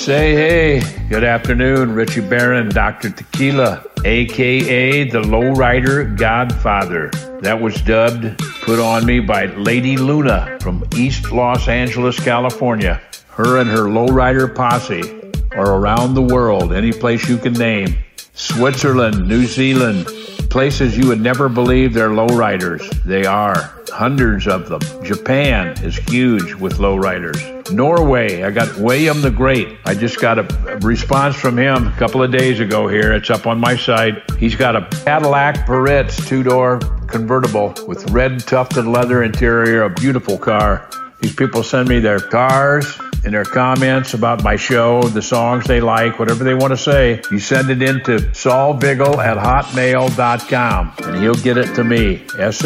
Say hey, good afternoon, Richie Barron, Dr. Tequila, a.k.a. the Lowrider Godfather. That was dubbed, put on me by Lady Luna from East Los Angeles, California. Her and her Lowrider posse are around the world, any place you can name. Switzerland, New Zealand, places you would never believe they're lowriders. They are. Hundreds of them. Japan is huge with lowriders. Norway, I got William the Great. I just got a response from him a couple of days ago here. It's up on my site. He's got a Cadillac Barretts 2-door convertible with red tufted leather interior, a beautiful car. These people send me their cars and their comments about my show, the songs they like, whatever they want to say. You send it in to saulvigil@hotmail.com and he'll get it to me.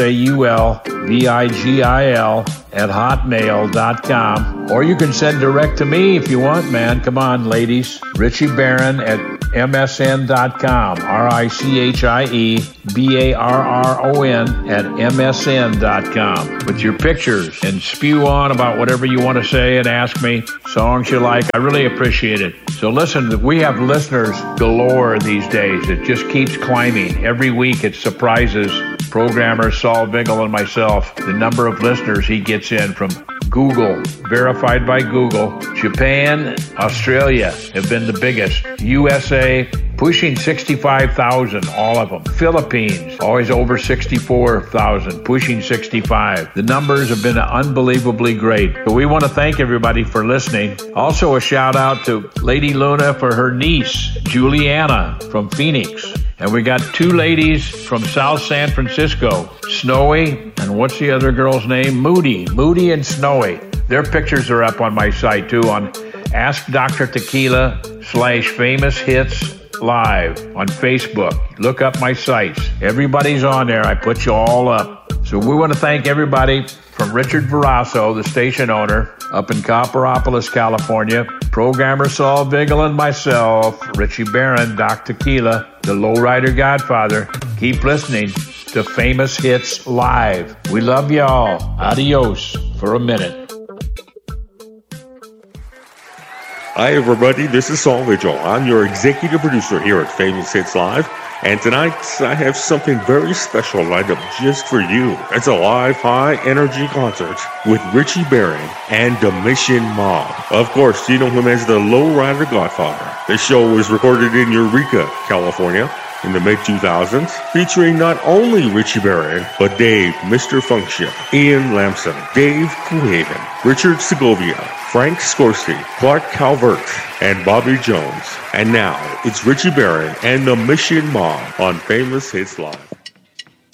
saulvigil@hotmail.com. Or you can send direct to me if you want, man. Come on, ladies. Richie Barron at msn.com. RICHIEBARRON at msn.com with your pictures and spew on about whatever you want to say and ask me, songs you like. I really appreciate it. So listen, we have listeners galore these days. It just keeps climbing. Every week it surprises programmer Saul Vigil and myself, the number of listeners he gets in from Google, verified by Google. Japan, Australia have been the biggest. USA, pushing 65,000, all of them. Philippines, always over 64,000, pushing 65. The numbers have been unbelievably great. So we want to thank everybody for listening. Also a shout out to Lady Luna for her niece, Juliana from Phoenix. And we got two ladies from South San Francisco, Snowy, and what's the other girl's name? Moody and Snowy. Their pictures are up on my site too on Ask Dr. Tequila /Famous Hits Live on Facebook. Look up my sites. Everybody's on there. I put you all up. So we want to thank everybody from Richard Verasso, the station owner, up in Copperopolis, California, programmer Saul Vigil and myself, Richie Barron, Doc Tequila, the Lowrider Godfather. Keep listening to Famous Hits Live. We love y'all. Adios for a minute. Hi, everybody. This is Saul Vigil. I'm your executive producer here at Famous Hits Live. And tonight, I have something very special lined up just for you. It's a live, high-energy concert with Richie Barron and the Mission Mob. Of course, you know him as the Lowrider Godfather. The show was recorded in Eureka, California, in the mid-2000s, featuring not only Richie Barron, but Dave, Mr. Function, Ian Lamson, Dave Kuhaven, Richard Segovia, Frank Scorsese, Clark Calvert, and Bobby Jones. And now, it's Richie Barron and the Mission Mob on Famous Hits Live.